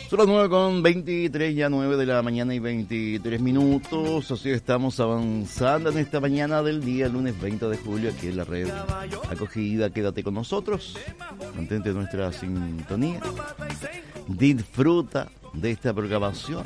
Son las 9:23, ya 9 de la mañana y 23 minutos. Así estamos avanzando en esta mañana del día, lunes 20 de julio, aquí en la red acogida. Quédate con nosotros, mantente nuestra sintonía, disfruta de esta programación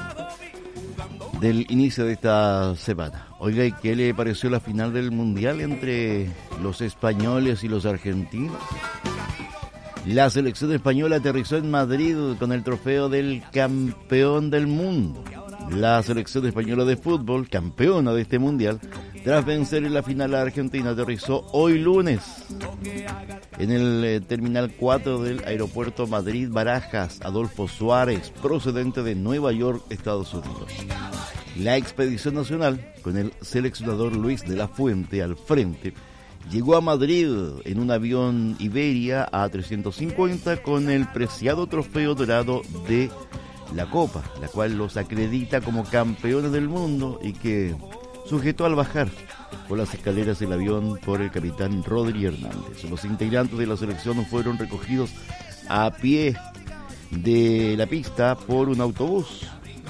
del inicio de esta semana. Oiga, ¿y qué le pareció la final del Mundial entre los españoles y los argentinos? La selección española aterrizó en Madrid con el trofeo del campeón del mundo. La selección española de fútbol, campeona de este mundial, tras vencer en la final a Argentina, aterrizó hoy lunes en el Terminal 4 del Aeropuerto Madrid-Barajas Adolfo Suárez, procedente de Nueva York, Estados Unidos. La expedición nacional, con el seleccionador Luis de la Fuente al frente, llegó a Madrid en un avión Iberia A350 con el preciado trofeo dorado de la Copa, la cual los acredita como campeones del mundo y que sujetó al bajar por las escaleras del avión por el capitán Rodri Hernández. Los integrantes de la selección fueron recogidos a pie de la pista por un autobús,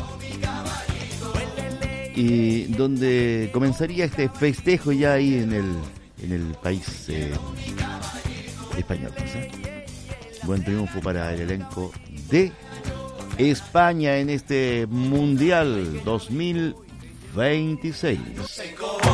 y donde comenzaría este festejo ya ahí en el país español. ¿Sí? Buen triunfo para el elenco de España en este Mundial 2026.